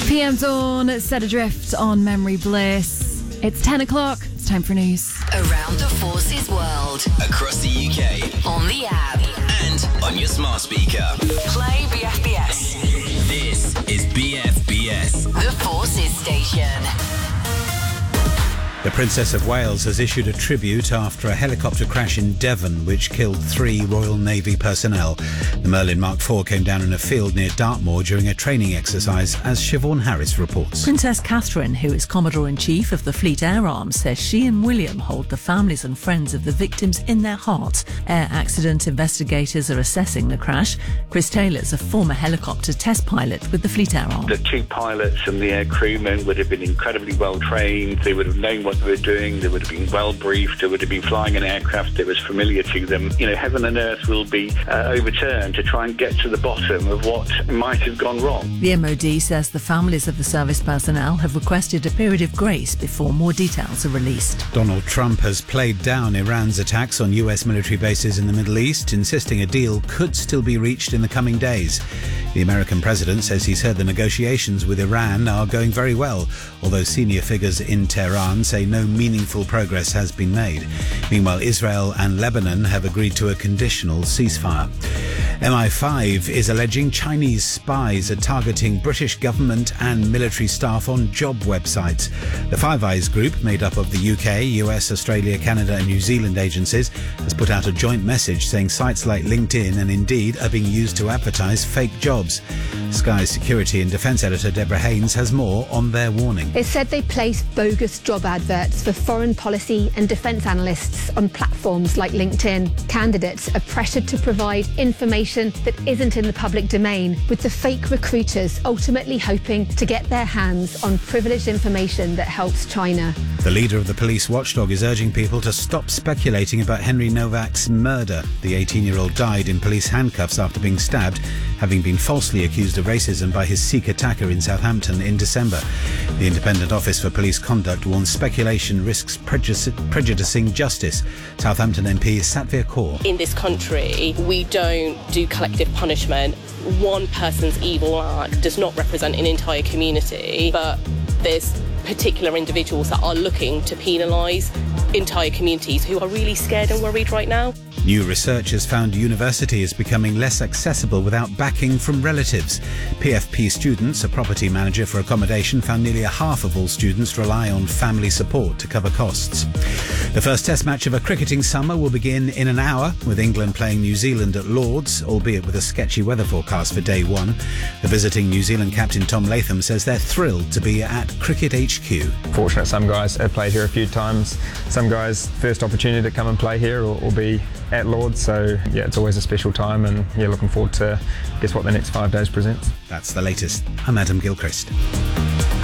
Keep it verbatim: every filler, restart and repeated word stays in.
P M Dawn, set adrift on Memory Bliss. It's ten o'clock. It's time for news. Around the Forces world. Across the U K. On the app. And on your smart speaker. Play B F B S. This is B F B S. The Forces station. The Princess of Wales has issued a tribute after a helicopter crash in Devon which killed three Royal Navy personnel. The Merlin Mark four came down in a field near Dartmoor during a training exercise, as Siobhan Harris reports. Princess Catherine, who is Commodore-in-Chief of the Fleet Air Arm, says she and William hold the families and friends of the victims in their heart. Air accident investigators are assessing the crash. Chris Taylor's a former helicopter test pilot with the Fleet Air Arm. The two pilots and the air crewmen would have been incredibly well trained. They would have known what they were doing. They would have been well briefed. They would have been flying an aircraft that was familiar to them. You know, heaven and earth will be uh, overturned to try and get to the bottom of what might have gone wrong. The M O D says the families of the service personnel have requested a period of grace before more details are released. Donald Trump has played down Iran's attacks on U S military bases in the Middle East, insisting a deal could still be reached in the coming days. The American president says he's heard the negotiations with Iran are going very well, although senior figures in Tehran say no meaningful progress has been made. Meanwhile, Israel and Lebanon have agreed to a conditional ceasefire. M I five is alleging Chinese spies are targeting British government and military staff on job websites. The Five Eyes group, made up of the U K, U S, Australia, Canada and New Zealand agencies, has put out a joint message saying sites like LinkedIn and Indeed are being used to advertise fake jobs. Sky's security and defence editor Deborah Haynes has more on their warning. It said they place bogus job adverts for foreign policy and defence analysts on platforms like LinkedIn. Candidates are pressured to provide information that isn't in the public domain, with the fake recruiters ultimately hoping to get their hands on privileged information that helps China. The leader of the police watchdog is urging people to stop speculating about Henry Novak's murder. The eighteen-year-old died in police handcuffs after being stabbed, having been falsely accused of racism by his Sikh attacker in Southampton in December. The Independent Office for Police Conduct warns speculation risks prejudice- prejudicing justice. Southampton M P Satvir Kaur. In this country, we don't do collective punishment. One person's evil act does not represent an entire community, but there's particular individuals that are looking to penalise entire communities who are really scared and worried right now. New research has found university is becoming less accessible without backing from relatives. P F P Students, a property manager for accommodation, found nearly a half of all students rely on family support to cover costs. The first test match of a cricketing summer will begin in an hour, with England playing New Zealand at Lords, albeit with a sketchy weather forecast for day one. The visiting New Zealand captain Tom Latham says they're thrilled to be at Cricket H Q. Fortunate some guys have played here a few times. Some guys, first opportunity to come and play here or, or be at Lords, so yeah, it's always a special time, and yeah, looking forward to guess what the next five days presents. That's the latest. I'm Adam Gilchrist.